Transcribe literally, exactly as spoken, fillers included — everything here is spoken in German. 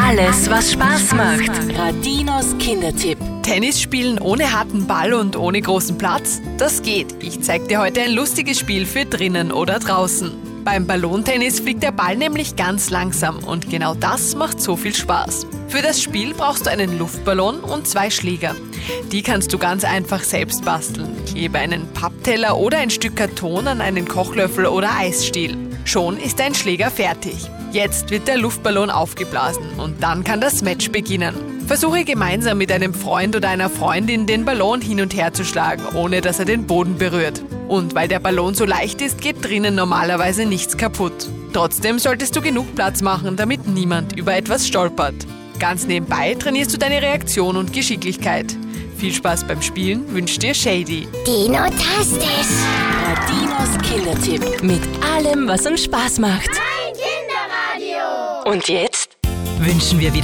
Alles, was Spaß macht. Radinos Kindertipp. Tennis spielen ohne harten Ball und ohne großen Platz? Das geht. Ich zeig dir heute ein lustiges Spiel für drinnen oder draußen. Beim Ballontennis fliegt der Ball nämlich ganz langsam und genau das macht so viel Spaß. Für das Spiel brauchst du einen Luftballon und zwei Schläger. Die kannst du ganz einfach selbst basteln. Klebe einen Pappteller oder ein Stück Karton an einen Kochlöffel oder Eisstiel. Schon ist dein Schläger fertig. Jetzt wird der Luftballon aufgeblasen und dann kann das Match beginnen. Versuche gemeinsam mit einem Freund oder einer Freundin den Ballon hin und her zu schlagen, ohne dass er den Boden berührt. Und weil der Ballon so leicht ist, geht drinnen normalerweise nichts kaputt. Trotzdem solltest du genug Platz machen, damit niemand über etwas stolpert. Ganz nebenbei trainierst du deine Reaktion und Geschicklichkeit. Viel Spaß beim Spielen wünscht dir Shady. Dino-tastisch. Radinos Kindertipp. Mit allem, was uns Spaß macht. Ein Kinderradio. Und jetzt wünschen wir wieder